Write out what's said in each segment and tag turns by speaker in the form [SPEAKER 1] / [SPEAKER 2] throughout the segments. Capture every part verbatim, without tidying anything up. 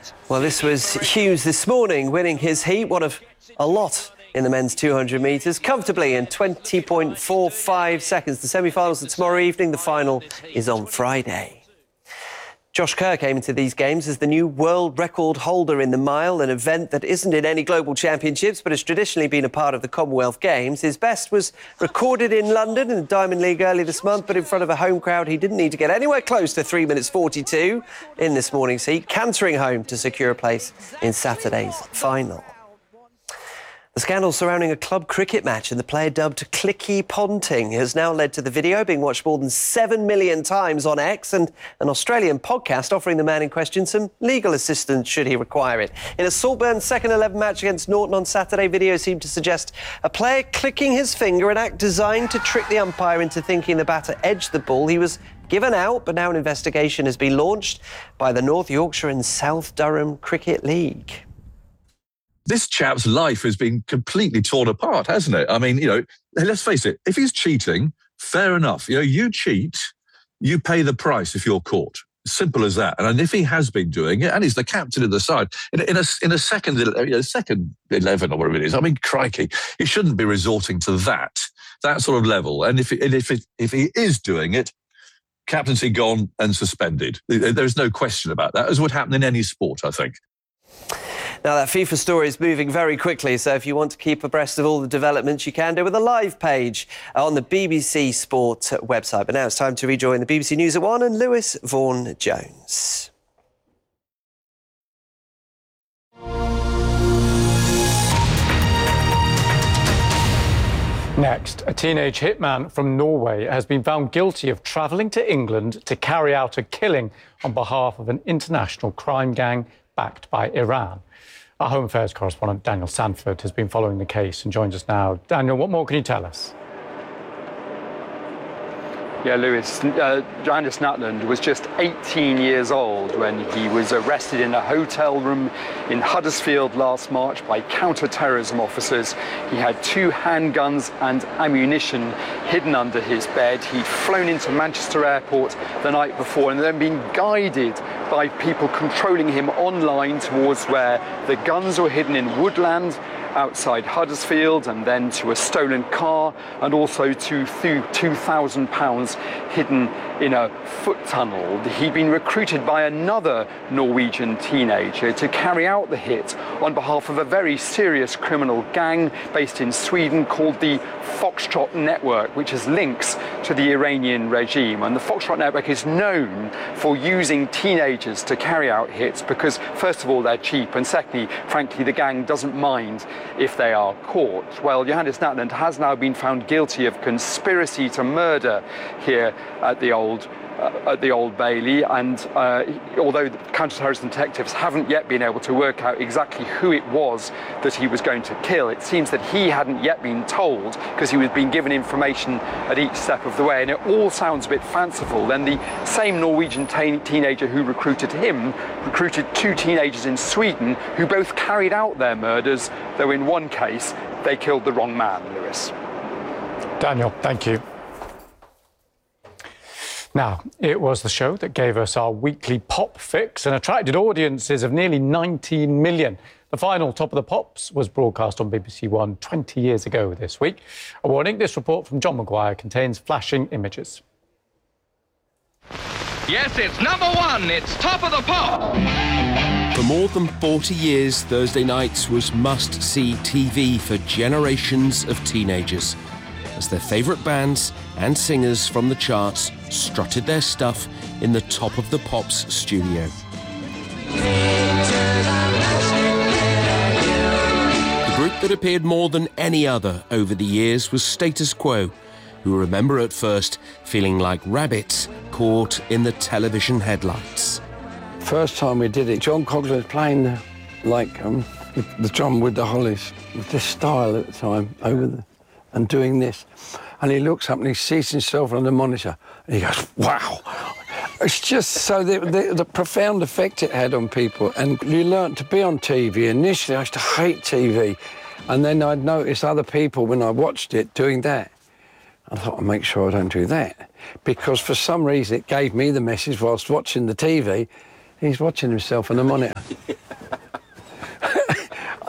[SPEAKER 1] Well, this was Hughes this morning, winning his heat, one of a lot in the men's two hundred metres, comfortably in twenty point four five seconds. The semi-finals are tomorrow evening. The final is on Friday. Josh Kerr came into these games as the new world record holder in the mile, an event that isn't in any global championships but has traditionally been a part of the Commonwealth Games. His best was recorded in London in the Diamond League early this month, but in front of a home crowd he didn't need to get anywhere close to three minutes forty-two in this morning's heat, cantering home to secure a place in Saturday's final. The scandal surrounding a club cricket match and the player dubbed Clicky Ponting has now led to the video being watched more than seven million times on X and an Australian podcast offering the man in question some legal assistance should he require it. In a Saltburn second eleven match against Norton on Saturday, video seemed to suggest a player clicking his finger, an act designed to trick the umpire into thinking the batter edged the ball. He was given out, but now an investigation has been launched by the North Yorkshire and South Durham Cricket League.
[SPEAKER 2] This chap's life has been completely torn apart, hasn't it? I mean, you know, let's face it, if he's cheating, fair enough. You know, you cheat, you pay the price if you're caught. Simple as that. And if he has been doing it, and he's the captain of the side, in, in, a, in a second you know, second eleven or whatever it is, I mean, crikey, he shouldn't be resorting to that, that sort of level. And if, and if, it, if he is doing it, captaincy gone and suspended. There's no question about that, as would happen in any sport, I think.
[SPEAKER 1] Now, that FIFA story is moving very quickly, so if you want to keep abreast of all the developments, you can do with a live page on the B B C Sport website. But now it's time to rejoin the B B C News at one and Lewis Vaughan-Jones.
[SPEAKER 3] Next, a teenage hitman from Norway has been found guilty of travelling to England to carry out a killing on behalf of an international crime gang backed by Iran. Our Home Affairs correspondent Daniel Sanford has been following the case and joins us now. Daniel, what more can you tell us?
[SPEAKER 4] Yeah, Lewis, uh, Johannes Natland was just eighteen years old when he was arrested in a hotel room in Huddersfield last March by counter-terrorism officers. He had two handguns and ammunition hidden under his bed. He'd flown into Manchester Airport the night before and then been guided by people controlling him online towards where the guns were hidden in woodland outside Huddersfield, and then to a stolen car, and also to two thousand pounds hidden in a foot tunnel. He'd been recruited by another Norwegian teenager to carry out the hit on behalf of a very serious criminal gang based in Sweden called the Foxtrot Network, which has links to the Iranian regime. And the Foxtrot Network is known for using teenagers to carry out hits because, first of all, they're cheap, and secondly, frankly, the gang doesn't mind if they are caught. Well, Johannes Natland has now been found guilty of conspiracy to murder here at the old Uh, at the Old Bailey, and uh, although the counter-terrorism detectives haven't yet been able to work out exactly who it was that he was going to kill, it seems that he hadn't yet been told because he was being given information at each step of the way, and it all sounds a bit fanciful. Then the same Norwegian teen teenager who recruited him recruited two teenagers in Sweden who both carried out their murders, though in one case they killed the wrong man, Lewis.
[SPEAKER 3] Daniel, thank you. Now, it was the show that gave us our weekly pop fix and attracted audiences of nearly nineteen million. The final Top of the Pops was broadcast on B B C One twenty years ago this week. A warning, this report from John Maguire contains flashing images.
[SPEAKER 5] Yes, it's number one. It's Top of the Pop.
[SPEAKER 6] For more than forty years, Thursday nights was must-see T V for generations of teenagers, as their favourite bands and singers from the charts strutted their stuff in the Top of the Pops studio. The group that appeared more than any other over the years was Status Quo, who remember at first feeling like rabbits caught in the television headlights.
[SPEAKER 7] First time we did it, John Cogler was playing the, like um, the, the drum with the Hollies, with this style at the time, over the, and doing this. And he looks up and he sees himself on the monitor and he goes, wow. It's just so the, the, the profound effect it had on people. And you learnt to be on T V. Initially, I used to hate T V. And then I'd notice other people, when I watched it, doing that. I thought, I'll make sure I don't do that. Because for some reason, it gave me the message whilst watching the T V, he's watching himself on the monitor.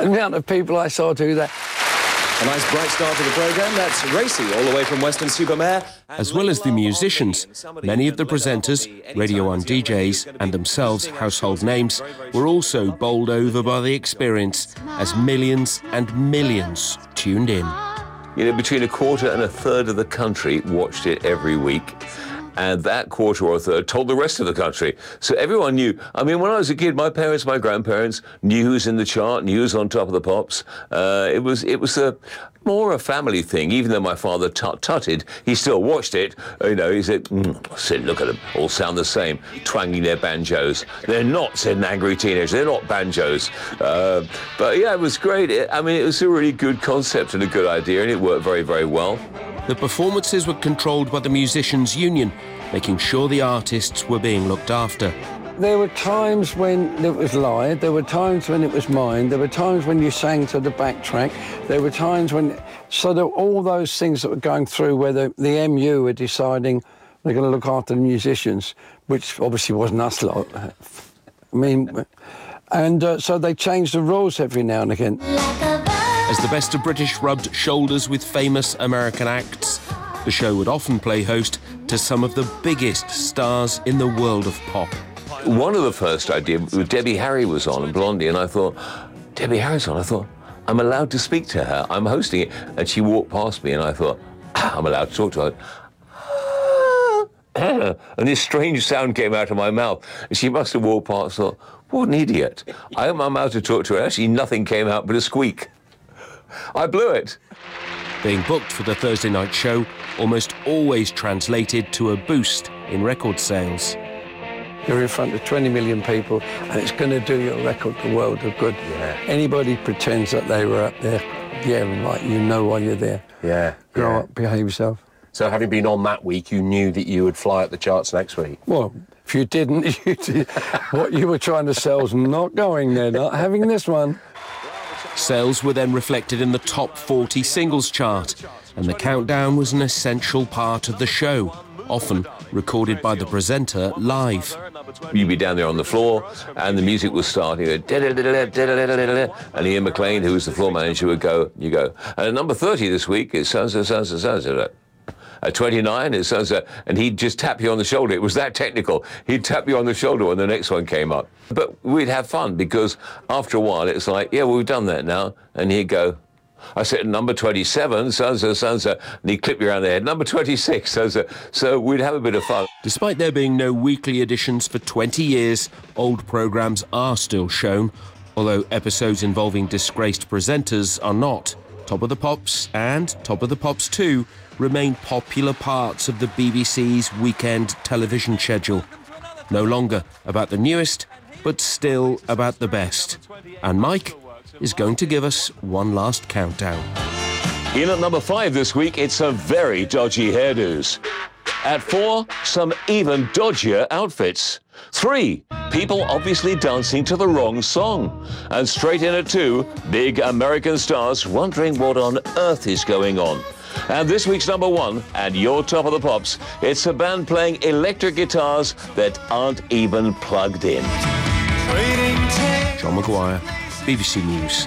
[SPEAKER 7] The amount of people I saw do that.
[SPEAKER 8] A nice bright start to the programme. That's Racy, all the way from Weston-super-Mare.
[SPEAKER 6] As well as the musicians, many of the presenters, Radio one D Js and themselves household names were also bowled over by the experience as millions and millions tuned in.
[SPEAKER 9] You know, between a quarter and a third of the country watched it every week. And that quarter or a third told the rest of the country. So everyone knew. I mean, when I was a kid, my parents, my grandparents knew who was in the chart, knew who was on top of the pops. Uh, it was it was a more a family thing. Even though my father tut-tutted, he still watched it. You know, he said, mm. I said, look at them, all sound the same, twanging their banjos. They're not, said an angry teenager, they're not banjos. Uh, but yeah, it was great. It, I mean, it was a really good concept and a good idea, and it worked very, very well.
[SPEAKER 6] The performances were controlled by the Musicians' Union, making sure the artists were being looked after.
[SPEAKER 7] There were times when it was live, there were times when it was mine, there were times when you sang to the backtrack, there were times when... So there were all those things that were going through where the, the M U were deciding they're going to look after the musicians, which obviously wasn't us lot. I mean... And uh, so they changed the rules every now and again.
[SPEAKER 6] As the best of British rubbed shoulders with famous American acts, the show would often play host to some of the biggest stars in the world of pop.
[SPEAKER 9] One of the first I did, Debbie Harry was on, and Blondie, and I thought, Debbie Harry's on. I thought, I'm allowed to speak to her. I'm hosting it. And she walked past me, and I thought, I'm allowed to talk to her. And this strange sound came out of my mouth. And she must have walked past and thought, what an idiot. I'm allowed to talk to her. Actually, nothing came out but a squeak. I blew it.
[SPEAKER 6] Being booked for the Thursday night show almost always translated to a boost in record sales.
[SPEAKER 7] You're in front of twenty million people, and it's going to do your record the world of good. Yeah. Anybody pretends that they were up there, yeah, right, you know why you're there.
[SPEAKER 8] Yeah.
[SPEAKER 7] Grow
[SPEAKER 8] yeah.
[SPEAKER 7] up, behave yourself.
[SPEAKER 8] So having been on that week, you knew that you would fly up the charts next week?
[SPEAKER 7] Well, if you didn't, you did. What you were trying to sell's not going there, not having this one.
[SPEAKER 6] Sales were then reflected in the top forty singles chart, and the countdown was an essential part of the show, often recorded by the presenter live.
[SPEAKER 9] You'd be down there on the floor, and the music was starting, and Ian McLean, who was the floor manager, would go, you go, and at number thirty this week, it sounds, it sounds, it sounds, at twenty-nine, it sounds, and he'd just tap you on the shoulder. It was that technical. He'd tap you on the shoulder when the next one came up. But we'd have fun, because after a while, it's like, yeah, well, we've done that now, and he'd go, I said, number twenty-seven, so-and-so, so-and-so, and he'd clip you around the head, number twenty-six, so-and-so. So we'd have a bit of fun.
[SPEAKER 6] Despite there being no weekly editions for twenty years, old programmes are still shown, although episodes involving disgraced presenters are not. Top of the Pops and Top of the Pops two remain popular parts of the B B C's weekend television schedule. No longer about the newest, but still about the best. And Mike is going to give us one last countdown.
[SPEAKER 9] In at number five this week, it's some very dodgy hairdos. At four, some even dodgier outfits. Three, people obviously dancing to the wrong song. And straight in at two, big American stars wondering what on earth is going on. And this week's number one, and your Top of the Pops, it's a band playing electric guitars that aren't even plugged in.
[SPEAKER 6] John Maguire, B B C News.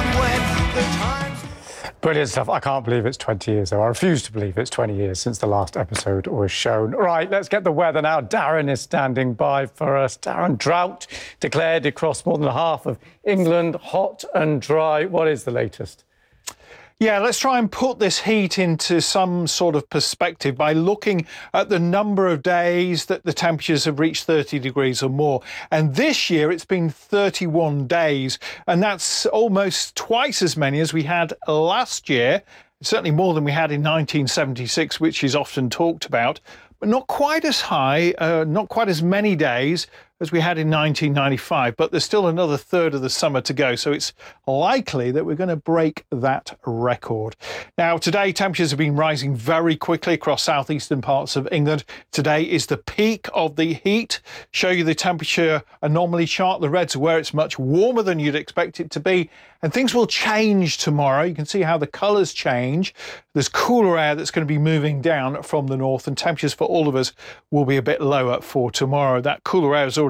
[SPEAKER 3] Brilliant stuff. I can't believe it's twenty years, though. I refuse to believe it's twenty years since the last episode was shown. Right, let's get the weather now. Darren is standing by for us. Darren, drought declared across more than half of England, hot and dry. What is the latest?
[SPEAKER 10] Yeah, let's try and put this heat into some sort of perspective by looking at the number of days that the temperatures have reached thirty degrees or more. And this year it's been thirty-one days, and that's almost twice as many as we had last year. Certainly more than we had in nineteen seventy-six, which is often talked about, but not quite as high, uh, not quite as many days as we had in nineteen ninety-five, but there's still another third of the summer to go, so it's likely that we're going to break that record. Now, today, temperatures have been rising very quickly across southeastern parts of England. Today is the peak of the heat. Show you the temperature anomaly chart. The reds are where it's much warmer than you'd expect it to be, and things will change tomorrow. You can see how the colours change. There's cooler air that's going to be moving down from the north, and temperatures for all of us will be a bit lower for tomorrow. That cooler air has already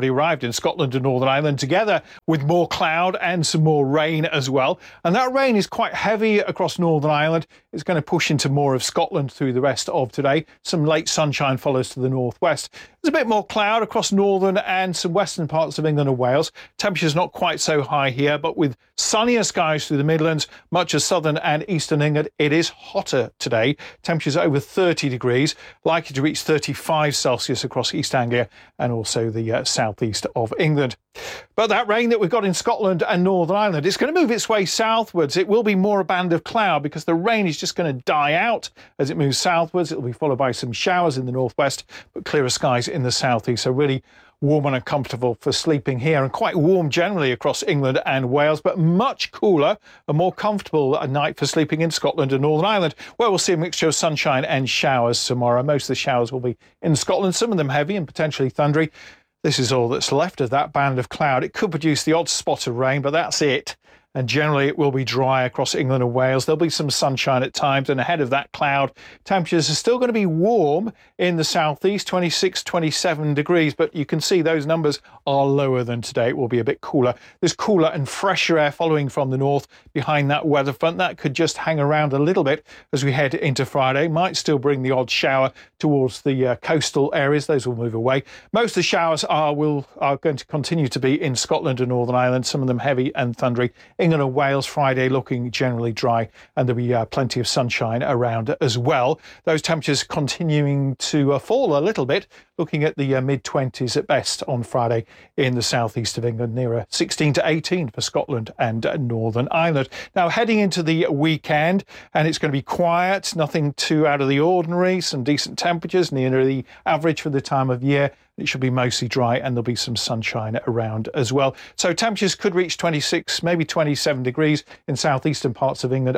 [SPEAKER 10] already arrived in Scotland and Northern Ireland, together with more cloud and some more rain as well. And that rain is quite heavy across Northern Ireland. It's going to push into more of Scotland through the rest of today. Some late sunshine follows to the northwest. There's a bit more cloud across northern and some western parts of England and Wales. Temperatures not quite so high here, but with sunnier skies through the Midlands, much of southern and eastern England, it is hotter today. Temperatures over thirty degrees, likely to reach thirty-five Celsius across East Anglia and also the uh, southeast of England. But that rain that we've got in Scotland and Northern Ireland, it's going to move its way southwards. It will be more a band of cloud because the rain is just going to die out as it moves southwards. It will be followed by some showers in the northwest, but clearer skies in the southeast. So really warm and uncomfortable for sleeping here, and quite warm generally across England and Wales, but much cooler and more comfortable at night for sleeping in Scotland and Northern Ireland, where we'll see a mixture of sunshine and showers tomorrow. Most of the showers will be in Scotland, some of them heavy and potentially thundery. This is all that's left of that band of cloud. It could produce the odd spot of rain, but that's it. And generally it will be dry across England and Wales. There'll be some sunshine at times, and ahead of that cloud, temperatures are still going to be warm in the southeast, twenty-six, twenty-seven degrees, but you can see those numbers are lower than today. It will be a bit cooler. There's cooler and fresher air following from the north behind that weather front. That could just hang around a little bit as we head into Friday. Might still bring the odd shower towards the uh, coastal areas. Those will move away. Most of the showers are, will, are going to continue to be in Scotland and Northern Ireland, some of them heavy and thundery. England and Wales Friday looking generally dry, and there'll be uh, plenty of sunshine around as well. Those temperatures continuing to uh, fall a little bit, looking at the uh, mid twenties at best on Friday in the southeast of England, nearer sixteen to eighteen for Scotland and uh, Northern Ireland. Now heading into the weekend, and it's going to be quiet, nothing too out of the ordinary, some decent temperatures near the average for the time of year. It should be mostly dry, and there'll be some sunshine around as well. So temperatures could reach twenty-six, maybe twenty-seven degrees in southeastern parts of England